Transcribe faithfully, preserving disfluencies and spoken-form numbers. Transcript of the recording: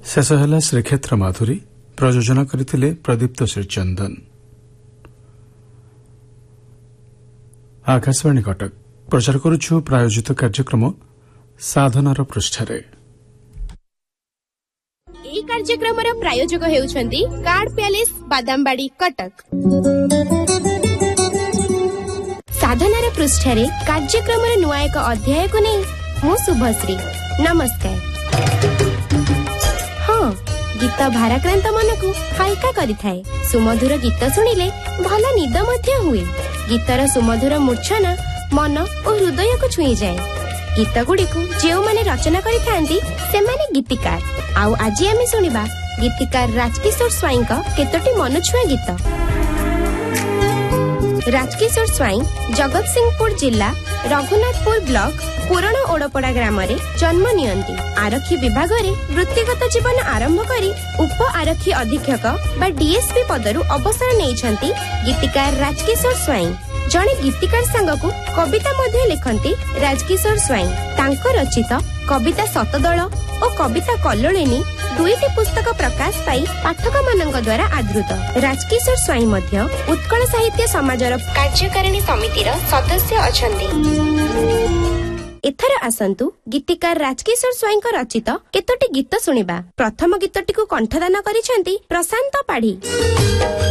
शेष है श्रीक्षेत्र माधुरी प्रयोजना करथिले प्रदीप्त श्रीचंदन। आकाशवाणी कटक प्रचार करुछु प्रायोजित कार्यक्रम साधनार पृष्ठरे। एही कार्यक्रमर प्रायोजक हेउछन्ती कार्ड पैलेस बादामबाड़ी कटक। साधनार पृष्ठरे कार्यक्रमर नुआ एक अध्याय को नहीं मु शुभश्री नमस्कार। हाँ, गीत भाराक्रांत मन को हल्का करिथाए। सुमधुर गीत शुणिले भल निद मध्य हुए। गीतर सुमधुर मूर्छना मन और हृदय को छुई जाए। गीत गुड़ी को जो माने रचना करिथांती से माने गीतिकार। आउ आज आमे सुनिबा गीतिकार राजकिशोर स्वाई का केतोटी मनछुआ गीत। राजकिशोर स्वाई जगत सिंहपुर जिला रघुनाथपुर ब्लॉक पुराण ओडपड़ा ग्राम रे जन्म नियंती। आरक्षी विभाग रे वृत्तिगत जीवन आरंभ करी उप आरक्षी अधीक्षक बा डीएसपी पदरु अवसर नेइछंती गीतिकार राजकिशोर स्वाई। जणे गीतिकार संग को कविता मध्ये लिखंती राजकिशोर स्वाई। तांको रचित कविता शतदल और कविता कल्लोलिनी दुईटी पुस्तक प्रकाश पाई पाठक मानक द्वारा आदृत। राजकिशोर स्वाई मध्य उत्कल साहित्य समाजर कार्यकारिणी समितिर सदस्य अछंती। एथर आसंतु गीतिकार राजकिशोर स्वाई रचित केतोटी गीत सुनिबा। प्रथम गीतटी को कंठदान करिसेंती प्रशांत पाढ़ी।